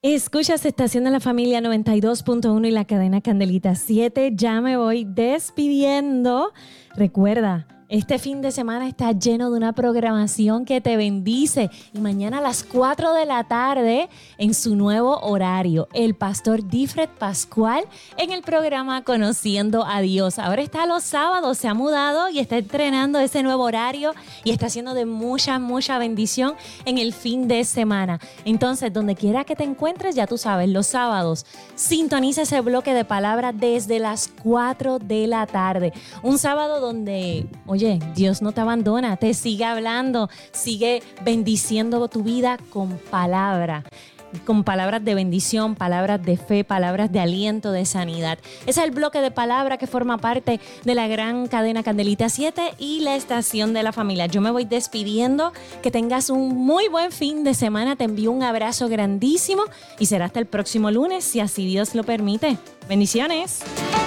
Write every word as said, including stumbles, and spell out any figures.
Escuchas Estación de la Familia noventa y dos punto uno y la cadena Candelita siete. Ya me voy despidiendo. Recuerda, este fin de semana está lleno de una programación que te bendice. Y mañana a las cuatro de la tarde, en su nuevo horario, el pastor Difred Pascual en el programa Conociendo a Dios. Ahora está los sábados, se ha mudado y está entrenando ese nuevo horario y está haciendo de mucha, mucha bendición en el fin de semana. Entonces, donde quiera que te encuentres, ya tú sabes, los sábados, sintoniza ese bloque de palabras desde las cuatro de la tarde. Un sábado donde... Oye, Dios no te abandona, te sigue hablando, sigue bendiciendo tu vida con palabra, con palabras de bendición, palabras de fe, palabras de aliento, de sanidad. Ese es el bloque de palabra que forma parte de la gran cadena Candelita siete y la Estación de la Familia. Yo me voy despidiendo, que tengas un muy buen fin de semana, te envío un abrazo grandísimo y será hasta el próximo lunes, si así Dios lo permite. Bendiciones.